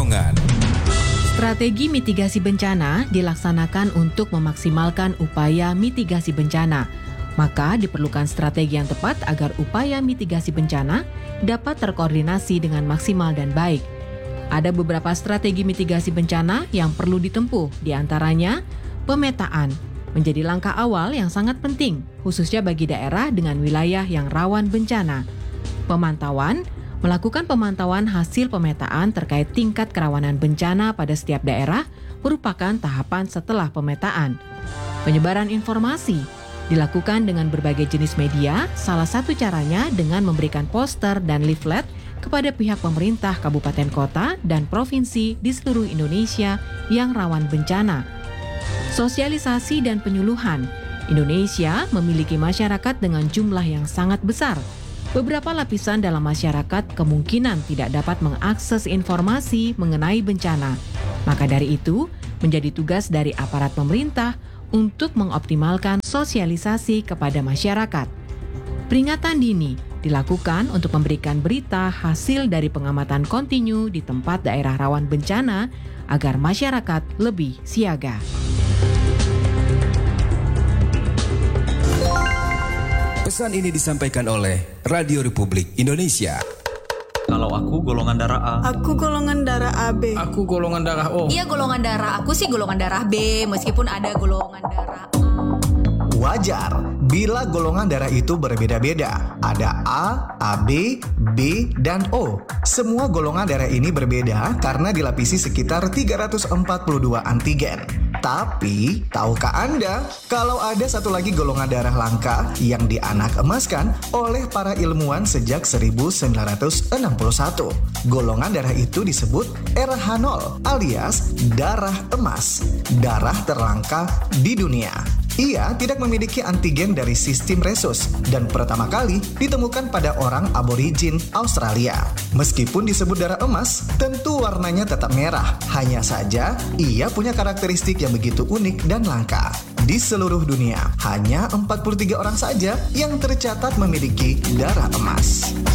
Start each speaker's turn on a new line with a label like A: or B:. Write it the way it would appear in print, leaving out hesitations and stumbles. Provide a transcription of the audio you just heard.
A: Pekalongan.
B: Strategi mitigasi bencana dilaksanakan untuk memaksimalkan upaya mitigasi bencana. Maka diperlukan strategi yang tepat agar upaya mitigasi bencana dapat terkoordinasi dengan maksimal dan baik. Ada beberapa strategi mitigasi bencana yang perlu ditempuh, di antaranya pemetaan menjadi langkah awal yang sangat penting, khususnya bagi daerah dengan wilayah yang rawan bencana. Pemantauan, melakukan pemantauan hasil pemetaan terkait tingkat kerawanan bencana pada setiap daerah merupakan tahapan setelah pemetaan. Penyebaran informasi dilakukan dengan berbagai jenis media, salah satu caranya dengan memberikan poster dan leaflet kepada pihak pemerintah kabupaten kota dan provinsi di seluruh Indonesia yang rawan bencana. Sosialisasi dan penyuluhan. Indonesia memiliki masyarakat dengan jumlah yang sangat besar. Beberapa lapisan dalam masyarakat kemungkinan tidak dapat mengakses informasi mengenai bencana. Maka dari itu, menjadi tugas dari aparat pemerintah untuk mengoptimalkan sosialisasi kepada masyarakat. Peringatan dini dilakukan untuk memberikan berita hasil dari pengamatan kontinu di tempat daerah rawan bencana agar masyarakat lebih siaga.
A: Pesan ini disampaikan oleh Radio Republik Indonesia.
C: Kalau aku golongan darah A.
D: Aku golongan darah AB.
E: Aku golongan darah O.
F: Iya, golongan darah aku sih golongan darah B, meskipun ada golongan darah A.
G: Wajar bila golongan darah itu berbeda-beda. Ada A, AB, B, dan O. Semua golongan darah ini berbeda karena dilapisi sekitar 342 antigen. Tapi, tahukah Anda kalau ada satu lagi golongan darah langka yang dianak emaskan oleh para ilmuwan sejak 1961? Golongan darah itu disebut RH0 alias darah emas, darah terlangka di dunia. Ia tidak memiliki antigen dari sistem Rhesus dan pertama kali ditemukan pada orang aborigin Australia. Meskipun disebut darah emas, tentu warnanya tetap merah. Hanya saja, ia punya karakteristik yang begitu unik dan langka. Di seluruh dunia, hanya 43 orang saja yang tercatat memiliki darah emas.